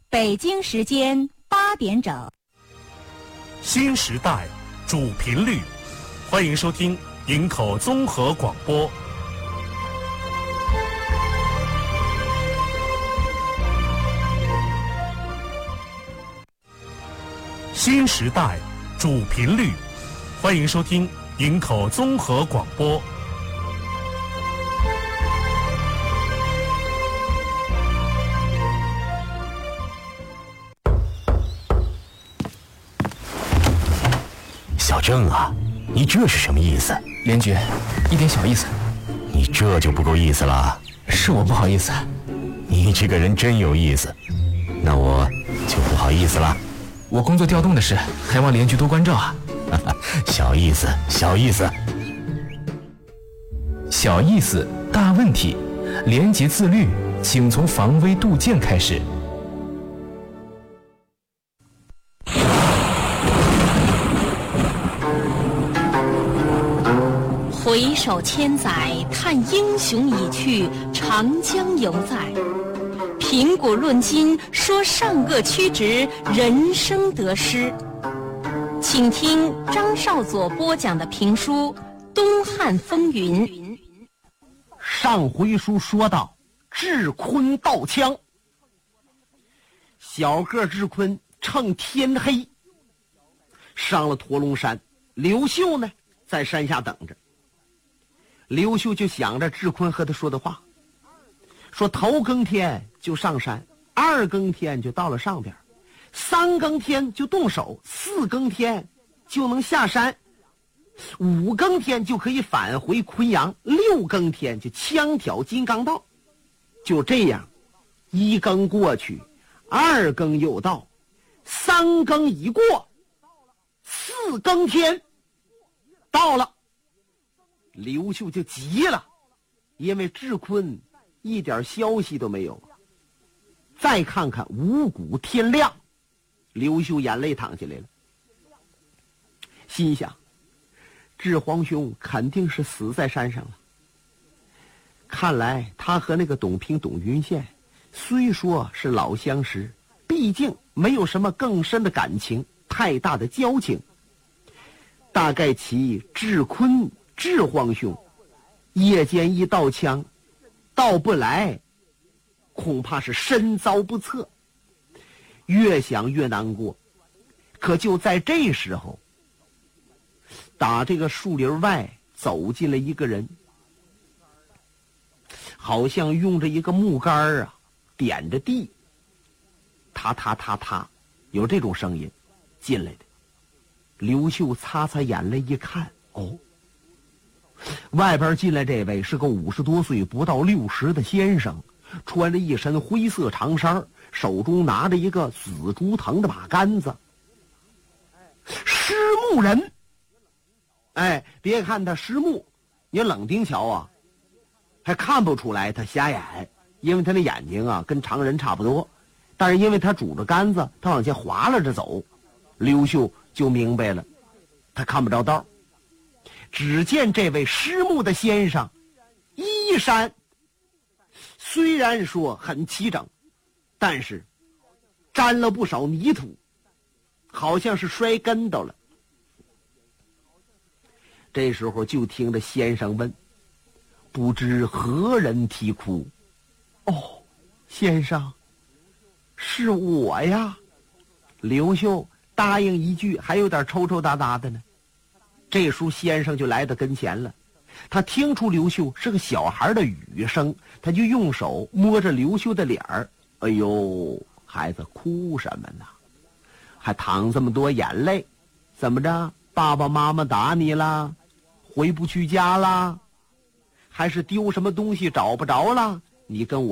北京时间8点整。 新时代主频率，欢迎收听营口综合广播。新时代主频率，欢迎收听营口综合广播。 小郑啊，你这是什么意思？ 连局，一点小意思。 你这就不够意思了。 是我不好意思。 你这个人真有意思，那我就不好意思了。 我工作调动的事，还望连局多关照啊。 小意思，小意思。 小意思，大问题。廉洁自律，请从防微杜渐开始。 回首千载，叹英雄已去，长江犹在。评古论今，说善恶曲直，人生得失。请听张少佐播讲的评书《东汉风云》。 上回书说到，智坤盗枪，小个智坤趁天黑上了驼龙山，刘秀呢在山下等着。刘秀就想着智坤和他说的话，说头更天就上山，2更天就到了上边，3更天就动手，4更天就能下山，5更天就可以返回昆阳，6更天就枪挑金刚道。就这样，1更过去，2更又到，3更已过，4更天到了。刘秀就急了，因为智坤一点消息都没有。再看看五谷天亮，刘秀眼泪淌下来了，心想智皇兄肯定是死在山上了。看来他和那个董平、董云宪虽说是老相识，毕竟没有什么更深的感情，太大的交情。大概其智坤智皇兄夜间一盗枪到不来，恐怕是身遭不测。越想越难过。可就在这时候，打这个树林外走进了一个人，好像用着一个木杆啊点着地，踏踏踏踏，有这种声音进来的。刘秀擦擦眼泪一看，哦，外边进来这位是个50多岁不到60的先生，穿着一身灰色长衫，手中拿着一个紫竹藤的马杆子。狮目人，哎，别看他狮目，你冷丁瞧啊，还看不出来他瞎眼，因为他的眼睛啊跟常人差不多，但是因为他拄着杆子，他往前滑了着走，刘秀就明白了，他看不着道。只见这位狮目的先生衣衫虽然说很齐整，但是沾了不少泥土，好像是摔跟头了。这时候就听着先生问，不知何人啼哭？哦，先生，是我呀。刘秀答应一句，还有点抽抽搭搭的呢。这时候先生就来到跟前了，他听出刘秀是个小孩的语声，他就用手摸着刘秀的脸儿。哎呦，孩子哭什么呢？还淌这么多眼泪？怎么着？爸爸妈妈打你啦？回不去家啦？还是丢什么东西找不着啦？你跟我